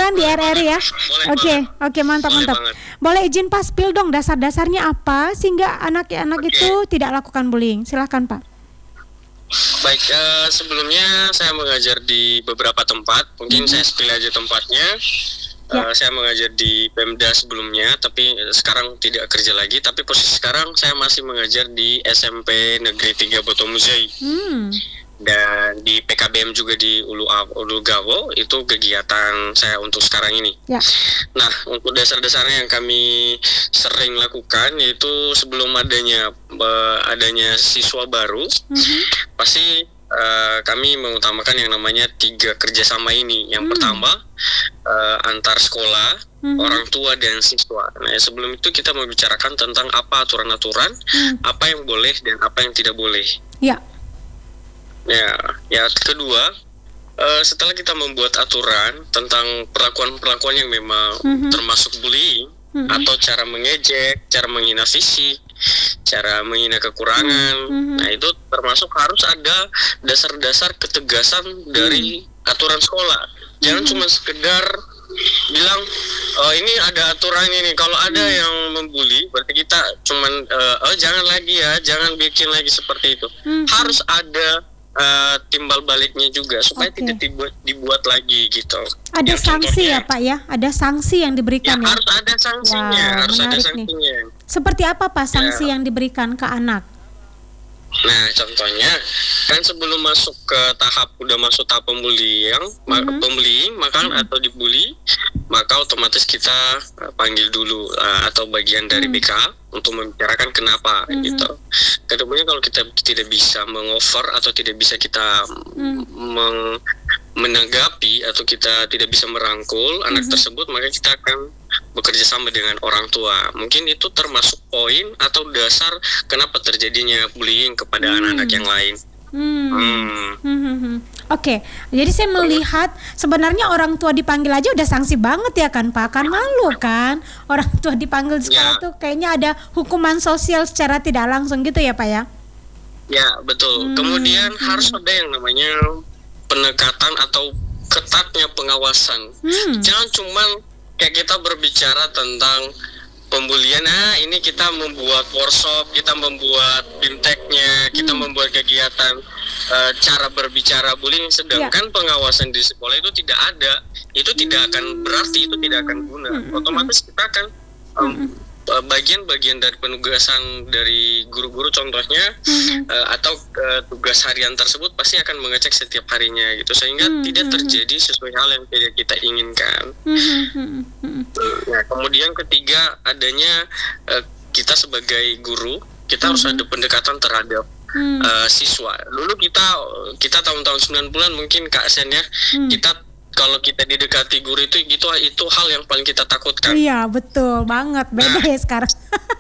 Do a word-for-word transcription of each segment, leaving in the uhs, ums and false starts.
kan di R R I ya? Oke, oke mantap Boleh mantap. banget. Boleh izin Pak spill dong dasar-dasarnya apa sehingga anak-anak Oke. itu tidak lakukan bullying. Silakan Pak. Baik, eh, sebelumnya saya mengajar di beberapa tempat. Mungkin saya spill aja tempatnya. Ya. Eh, saya mengajar di Pemda sebelumnya, tapi sekarang tidak kerja lagi. Tapi posisi sekarang saya masih mengajar di S M P Negeri tiga Botomuzai. Hmm. Dan di P K B M juga di Ulu, Ulu Gawo. Itu kegiatan saya untuk sekarang ini. Ya. Nah, untuk dasar-dasarnya yang kami sering lakukan yaitu sebelum adanya eh, adanya siswa baru, Mhm. pasti eh, kami mengutamakan yang namanya tiga kerjasama ini. Yang Hmm. pertama eh, antar sekolah, Mhm. orang tua dan siswa. Nah, sebelum itu kita membicarakan tentang apa aturan-aturan, Hmm. apa yang boleh dan apa yang tidak boleh. Ya. Ya, ya kedua, eh, setelah kita membuat aturan tentang perlakuan-perlakuan yang memang Mhm. termasuk bullying Mhm. atau cara mengejek, cara menghina fisik, cara menghina kekurangan, Mhm. nah itu termasuk harus ada dasar-dasar ketegasan dari aturan sekolah. Jangan cuma sekedar bilang oh ini ada aturan ini. Kalau ada yang membuli, berarti kita cuman eh, oh jangan lagi ya, jangan bikin lagi seperti itu. Mhm. Harus ada eh, timbal baliknya juga supaya Oke. tidak dibuat, dibuat lagi gitu. Ada Yang sanksi contohnya, ya Pak ya? Ada sanksi yang Ya diberikan ya? harus ada sanksinya, Wow, harus ada menarik nih. sanksinya. Seperti apa Pak sanksi Ya. yang diberikan ke anak? Nah, contohnya kan sebelum masuk ke tahap udah masuk tahap pembulian, ma- Mhm. pembullying, maka atau dibully, maka otomatis kita uh, panggil dulu uh, atau bagian dari Mhm. B K untuk membicarakan kenapa Mhm. gitu. Kemudian kalau kita tidak bisa mengover atau tidak bisa kita Mhm. meng- menanggapi atau kita tidak bisa merangkul anak Mhm. tersebut, maka kita akan bekerja sama dengan orang tua. Mungkin itu termasuk poin atau dasar kenapa terjadinya bullying kepada Hmm. anak-anak yang lain. Hmm. Hmm. Hmm, hmm, hmm. Oke, jadi saya melihat sebenarnya orang tua dipanggil aja udah sanksi banget ya kan Pak, kan malu kan orang tua dipanggil sekolah Ya. tuh kayaknya ada hukuman sosial secara tidak langsung gitu ya Pak ya? Ya, betul. Hmm. Kemudian Hmm. harus ada yang namanya pendekatan atau ketatnya pengawasan. Hmm. Jangan cuman kayak kita berbicara tentang pembulian, ah ini kita membuat workshop, kita membuat bimteknya, kita Hmm. membuat kegiatan eh, cara berbicara bullying, sedangkan pengawasan di sekolah itu tidak ada, itu tidak akan berarti, itu tidak akan guna. Hmm. Otomatis kita akan em, eh, bagian-bagian dari penugasan dari guru-guru contohnya Hmm. eh, atau eh, tugas harian tersebut pasti akan mengecek setiap harinya gitu, sehingga Hmm. tidak Hmm. terjadi sesuai hal yang tidak kita inginkan. Hmm, hmm, hmm, hmm. Nah, kemudian ketiga adanya eh, kita sebagai guru kita harus Mhm. ada pendekatan terhadap Hmm. eh, siswa. Dulu kita kita tahun-tahun sembilan puluhan mungkin Kak Sen ya, Hmm. kita kalau kita didekati guru itu itu itu hal yang paling kita takutkan. Iya betul banget, beda Nah. ya sekarang.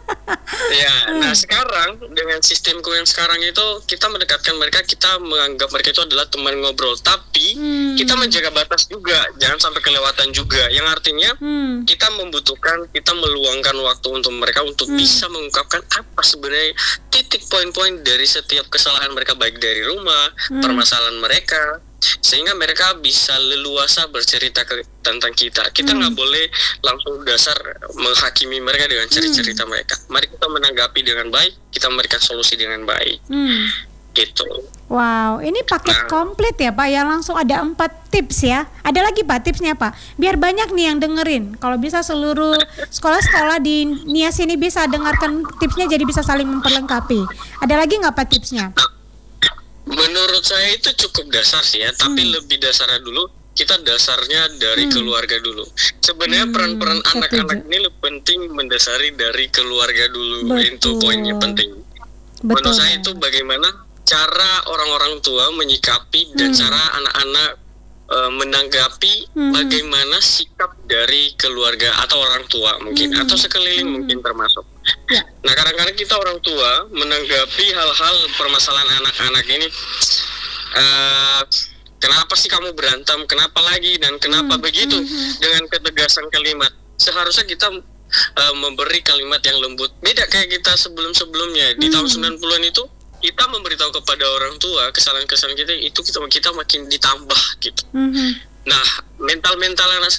Ya, Hmm. nah sekarang dengan sistemku yang sekarang itu kita mendekatkan mereka, kita menganggap mereka itu adalah teman ngobrol, tapi Hmm. kita menjaga batas juga, jangan sampai kelewatan juga. Yang artinya Hmm. kita membutuhkan, kita meluangkan waktu untuk mereka untuk Hmm. bisa mengungkapkan apa sebenarnya titik poin-poin dari setiap kesalahan mereka, baik dari rumah, Hmm. permasalahan mereka, sehingga mereka bisa leluasa bercerita ke, tentang kita. Kita Hmm. nggak boleh langsung dasar menghakimi mereka dengan cerita-cerita mereka. Mari kita menanggapi dengan baik, kita memberikan solusi dengan baik, Hmm. gitu. Wow, ini paket Nah. komplit ya Pak ya, langsung ada empat tips ya. Ada lagi Pak tipsnya Pak, biar banyak nih yang dengerin. Kalau bisa seluruh sekolah-sekolah di Nias ini bisa dengarkan tipsnya, jadi bisa saling memperlengkapi. Ada lagi nggak Pak tipsnya? Menurut saya itu cukup dasar sih ya, tapi Hmm. lebih dasarnya dulu kita dasarnya dari Hmm. keluarga dulu. Sebenarnya Hmm, peran-peran setuju. anak-anak ini lebih penting mendasari dari keluarga dulu. Itu Betul. poinnya penting. Betul. Menurut saya banget. itu bagaimana cara orang-orang tua menyikapi dan Hmm. cara anak-anak eh, menanggapi Hmm. bagaimana sikap dari keluarga atau orang tua mungkin, Hmm. atau sekeliling Hmm. mungkin termasuk. Ya. Nah, kadang-kadang kita orang tua menanggapi hal-hal permasalahan anak-anak ini, eh, kenapa sih kamu berantem, kenapa lagi, dan kenapa Hmm, begitu, hmm, hmm. dengan ketegasan kalimat. Seharusnya kita eh, memberi kalimat yang lembut. Beda kayak kita sebelum-sebelumnya di Hmm. tahun sembilan puluhan itu, kita memberitahu kepada orang tua kesalahan-kesalahan kita itu, kita kita makin ditambah gitu. Mhm. Nah, mental-mental anak